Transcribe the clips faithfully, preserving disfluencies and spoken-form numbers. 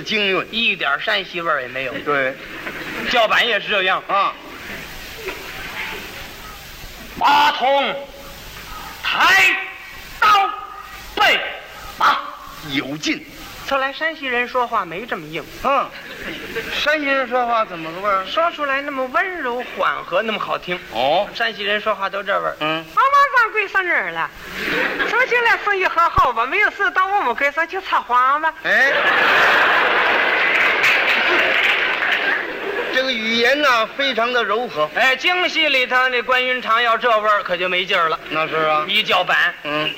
京韵， 一点山西味儿也没有。 对， 叫板也是这样啊。 马童抬刀备马， 有劲。 侧来山西人说话没这么硬。 嗯，山西人说话怎么个味儿？ 说出来那么温柔缓和，那么好听。 哦， 山西人说话都这味儿。 嗯， 俺马上归上这儿了，说起来生意很好吧？没有事到我们街上去插花吧？ 哎，这个语言呢、啊、非常的柔和。 哎，京戏里头那关云长要这味儿可就没劲儿了。 那是啊， 一叫板， 嗯，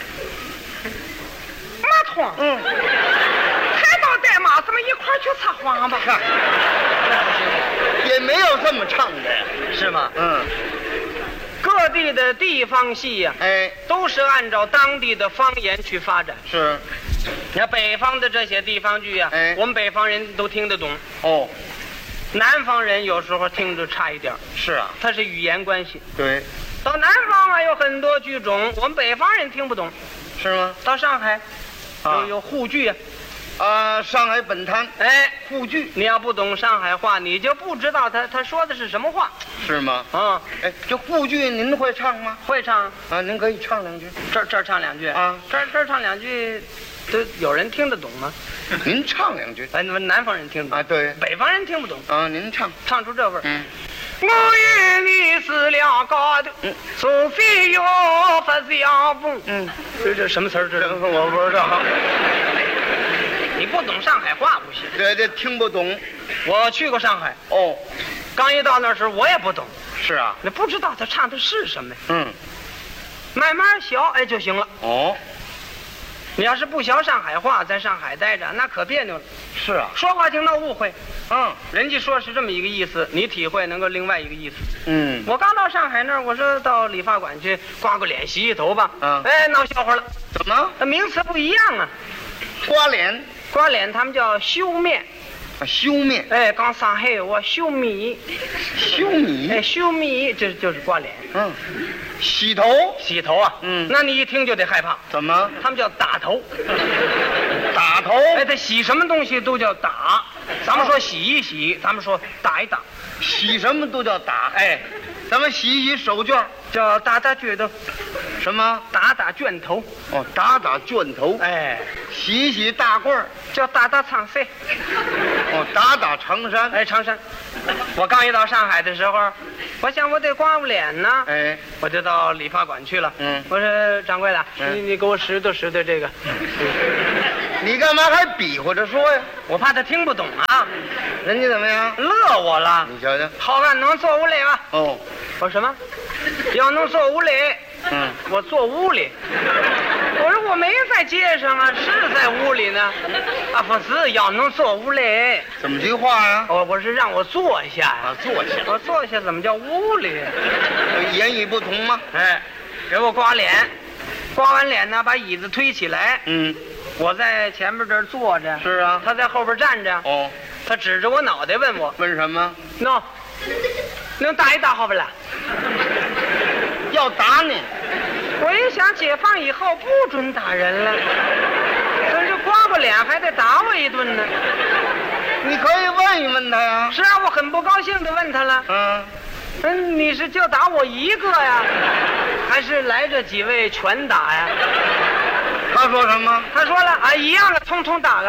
马童， 嗯， 抬刀带马，咱们一块儿去插花吧？ 看，也没有这么唱的呀， 是吗？ 嗯。 各地的地方戏呀、啊， 哎， 都是按照当地的方言去发展。 是， 你看北方的这些地方剧呀、啊， 哎， 我们北方人都听得懂。 哦， 南方人有时候听着差一点。 是啊， 它是语言关系。 对， 到南方啊有很多剧种，我们北方人听不懂。 是吗？ 到上海， 啊， 有有沪剧啊。 啊，上海本滩， 哎， 沪剧， 你要不懂上海话，你就不知道他他说的是什么话。 是吗？ 啊， 哎，这沪剧您会唱吗？ 会唱啊，您可以唱两句。 这儿这儿唱两句啊， 这儿这儿唱两句，都有人听得懂吗？ 您唱两句。 哎，那么南方人听得懂啊，对， 北方人听不懂啊，您唱， 唱出这味儿。 嗯， 我与你是两高的，除非有法相逢。 嗯， 这这什么词儿？这我不知道。 你不懂上海话不行。 对对，听不懂。 我去过上海， 哦， 刚一到那时我也不懂， 是啊， 你不知道他唱的是什么， 嗯， 慢慢学哎就行了。 哦， 你要是不学上海话，在上海待着那可别扭了。 是啊， 说话听到误会， 嗯， 人家说是这么一个意思，你体会能够另外一个意思。 嗯， 我刚到上海那儿，我说到理发馆去刮个脸、洗洗头吧， 嗯， 哎，闹笑话了。 怎么？ 那名词不一样啊。 刮脸， 刮脸他们叫修面， 啊，修面， 哎，刚上海我修米， 修米， 哎，修米这就是刮脸。 嗯，洗头， 洗头啊， 嗯， 那你一听就得害怕。 怎么？ 他们叫打头， 打头， 哎，他洗什么东西都叫打。咱们说洗一洗，咱们说打一打， 洗什么都叫打，哎，咱们洗一洗手绢， 叫打打卷头， 什么？ 打打卷头， 哦，打打卷头， 哎， 洗一洗大褂儿， 叫打打长衫， 哦，打打长衫， 哎，长衫。我刚一到上海的时候，我想我得刮个脸呢， 哎， 我就到理发馆去了。 嗯， 我说掌柜的， 嗯你你给我拾掇拾掇这个。 你干嘛还比划着说呀？ 我怕他听不懂啊， 人家怎么样？ 乐我了。 你瞧瞧。 好汉能做屋里吗？ 哦， 我说什么？要能做屋里， 嗯， 我坐屋里。我说我没在街上啊，是在屋里呢。啊，不是，要能坐屋里。 怎么句话呀？ 我我是让我坐下呀、 啊，坐下。 我坐下怎么叫屋里？ 言语不同吗？ 哎，给我刮脸，刮完脸呢，把椅子推起来。 嗯， 我在前面这儿坐着。 是啊。 他在后边站着。 哦， 他指着我脑袋问我问什么？ 喏，能打一打好不啦？ 要打你。 我一想，解放以后不准打人了，可是刮个脸还得打我一顿呢。 你可以问一问他呀。 是啊，我很不高兴地问他了。 嗯， 嗯，你是就打我一个呀，还是来这几位全打呀？ 他说什么？ 他说了啊，一样的，通通打了，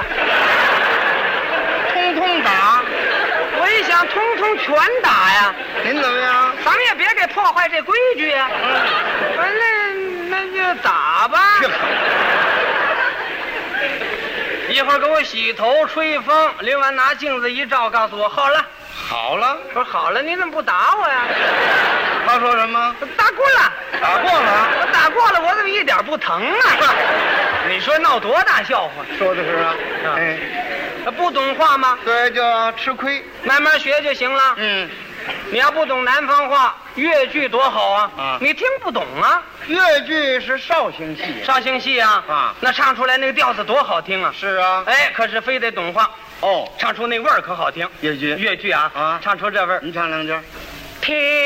通通打。 我一想，通通全打呀。 您怎么样？ 咱们也别给破坏这规矩呀。完了，那就打吧。一会儿给我洗头、吹风，另外拿镜子一照，告诉我好了。 好了。 我说好了，你怎么不打我呀？ 他说什么？ 打过了， 打过了。 我打过了，我怎么一点不疼啊？你说闹多大笑话？ 说的是啊。哎， 不懂话吗？ 对，就要吃亏， 慢慢学就行了。 嗯， 你要不懂南方话，越剧多好啊！ 啊， 你听不懂啊？ 越剧是绍兴戏， 绍兴戏啊， 啊， 那唱出来那个调子多好听啊！ 是啊， 哎，可是非得懂话哦， 唱出那味儿可好听。 越剧， 越剧啊， 啊， 唱出这味儿， 你唱两句。 听。